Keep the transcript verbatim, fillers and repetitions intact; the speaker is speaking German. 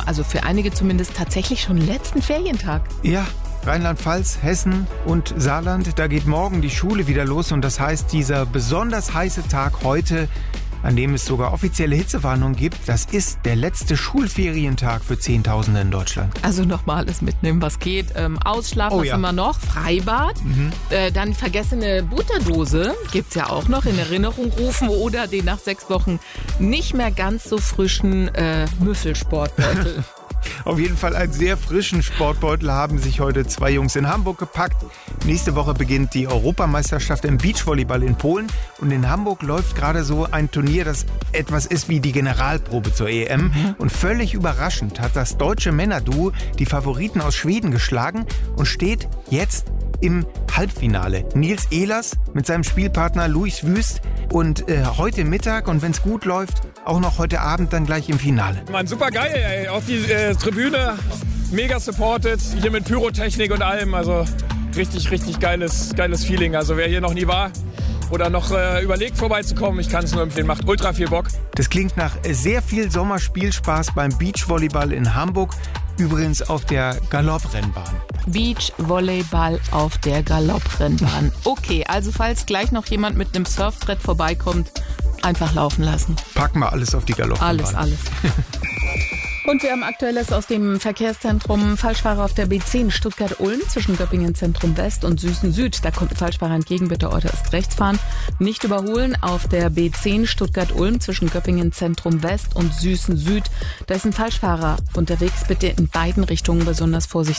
haben also für einige zumindest tatsächlich schon letzten Ferientag. Ja, Rheinland-Pfalz, Hessen und Saarland, da geht morgen die Schule wieder los und das heißt, dieser besonders heiße Tag heute, an dem es sogar offizielle Hitzewarnungen gibt, das ist der letzte Schulferientag für Zehntausende in Deutschland. Also nochmal alles mitnehmen, was geht. Ähm, Ausschlafen, Oh was ja. haben wir noch? Freibad. Mhm. Äh, dann vergessene Butterdose gibt's ja auch noch in Erinnerung rufen oder den nach sechs Wochen nicht mehr ganz so frischen äh, Müffelsportbeutel. Auf jeden Fall einen sehr frischen Sportbeutel haben sich heute zwei Jungs in Hamburg gepackt. Nächste Woche beginnt die Europameisterschaft im Beachvolleyball in Polen. Und in Hamburg läuft gerade so ein Turnier, das etwas ist wie die Generalprobe zur E M. Und völlig überraschend hat das deutsche Männerduo die Favoriten aus Schweden geschlagen und steht jetzt im Halbfinale. Nils Ehlers mit seinem Spielpartner Luis Wüst und äh, heute Mittag und wenn es gut läuft, auch noch heute Abend dann gleich im Finale. Mann, super geil, ey. Auf die äh, Tribüne, mega supported, hier mit Pyrotechnik und allem, also richtig, richtig geiles, geiles Feeling. Also wer hier noch nie war oder noch äh, überlegt vorbeizukommen, ich kann es nur empfehlen, macht ultra viel Bock. Das klingt nach sehr viel Sommerspielspaß beim Beachvolleyball in Hamburg, übrigens auf der Galopprennbahn. Beachvolleyball auf der Galopprennbahn. Okay, also falls gleich noch jemand mit einem Surfbrett vorbeikommt, einfach laufen lassen. Packen wir alles auf die Galopprennbahn. Alles, alles. Und wir haben Aktuelles aus dem Verkehrszentrum. Falschfahrer auf der B zehn Stuttgart-Ulm zwischen Göppingen Zentrum West und Süßen Süd. Da kommt ein Falschfahrer entgegen, bitte äußerst rechts fahren. Nicht überholen auf der B zehn Stuttgart-Ulm zwischen Göppingen Zentrum West und Süßen Süd. Da ist ein Falschfahrer unterwegs. Bitte in beiden Richtungen besonders vorsichtig